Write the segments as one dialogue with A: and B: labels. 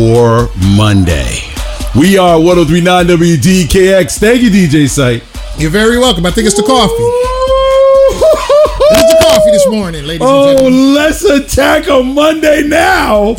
A: for Monday. We are 103.9 WDKX. Thank you, DJ Sight.
B: You're very welcome. I think it's the coffee. It's the coffee this morning, ladies and gentlemen.
A: Let's attack on Monday now.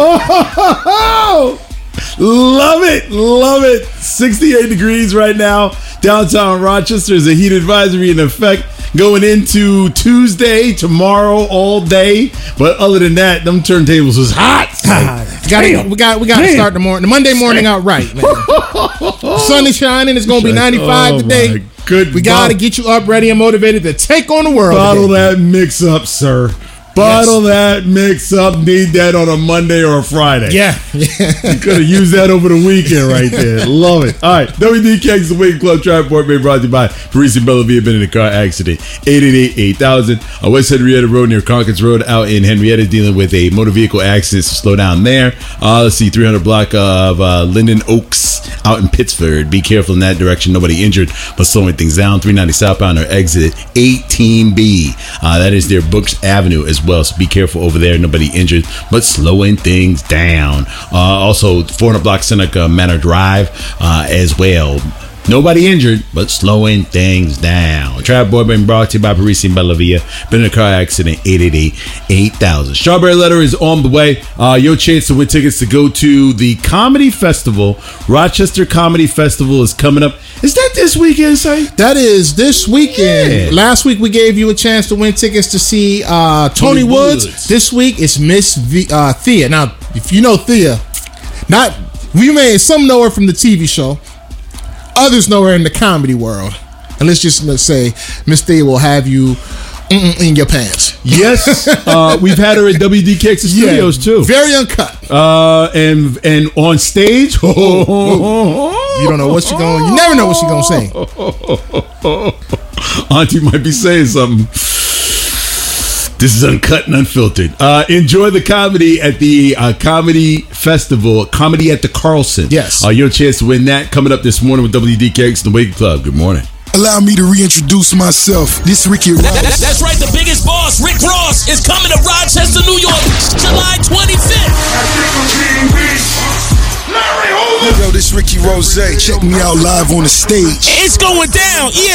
A: Love it. 68 degrees right now. Downtown Rochester is a heat advisory in effect going into Tuesday, tomorrow, all day. But other than that, them turntables was hot.
B: We got to start the Monday morning out right, man. The sun is shining. It's going to be 95 today.
A: Good.
B: We got to get you up, ready, and motivated to take on the world.
A: Bottle that mix up, sir. Bottle that mix up. Need that on a Monday or a Friday.
B: Yeah.
A: You could have used that over the weekend right there. Love it. All right. WDKX, the Wake Club Transport, being brought to you by Parisi Bellavia. Been in a car accident. 888-8000 on West Henrietta Road near Concords Road out in Henrietta, dealing with a motor vehicle accident. So slow down there. Let's see, 300 block of Linden Oaks out in Pittsford. Be careful in that direction. Nobody injured, but slowing things down. 390 southbound or exit 18B. That is their Brooks Avenue as well, so be careful over there. Nobody injured, but slowing things down. Also 400 block Seneca Manor Drive as well. Nobody injured, but slowing things down. Trap Boy being brought to you by Parisi and Bellavia. Been in a car accident. 888-8000. Strawberry Letter is on the way. Your chance to win tickets to go to the Comedy Festival. Rochester Comedy Festival is coming up. Is that this weekend, say?
B: That is this weekend.
A: Yeah.
B: Last week we gave you a chance to win tickets to see Tony Woods. This week it's Miss Thea. Now, if you know Thea, some know her from the TV show. Others know her in the comedy world. And let's say Miss Thea will have you in your pants.
A: Yes. We've had her at WDKX Studios too.
B: Very uncut.
A: And on stage.
B: You don't know what she's going. You never know what she's going to say.
A: Auntie might be saying something. This is uncut and unfiltered. Enjoy the comedy at the Comedy Festival, Comedy at the Carlson.
B: Yes.
A: Your chance to win that coming up this morning with WDKX and the Wake Club. Good morning.
C: Allow me to reintroduce myself. This Ricky Ross.
D: That's right. The biggest boss, Rick Ross, is coming to Rochester, New York, July 25th.
C: Yo, this Ricky Rose. Check me out live on the stage.
D: It's going down.